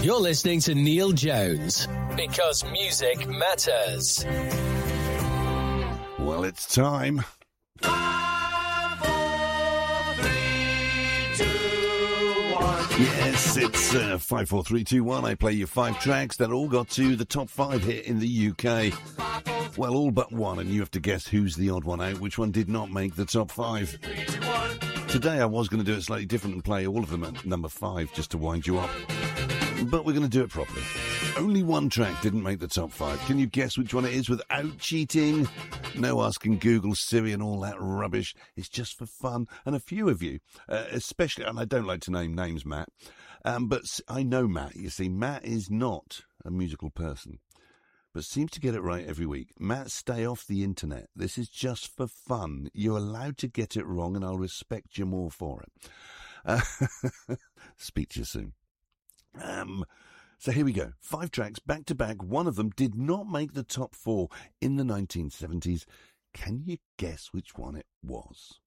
You're listening to Neil Jones, because music matters. Well, it's time. 5, 4, 3, 2, 1. Yes, it's 5, 4, 3, 2, 1. I play you 5 tracks that all got to the top 5 hit in the UK. Well, all but one, and you have to guess who's the odd one out, which one did not make the top 5. Today I was going to do it slightly different and play all of them at number 5 just to wind you up. But we're going to do it properly. Only one track didn't make the top 5. Can you guess which one it is without cheating? No asking Google, Siri and all that rubbish. It's just for fun. And a few of you, especially, and I don't like to name names, Matt, but I know Matt. You see, Matt is not a musical person, but seems to get it right every week. Matt, stay off the internet. This is just for fun. You're allowed to get it wrong, and I'll respect you more for it. Speak to you soon. So here we go. 5 tracks back to back. One of them did not make the top 4 in the 1970s. Can you guess which one it was?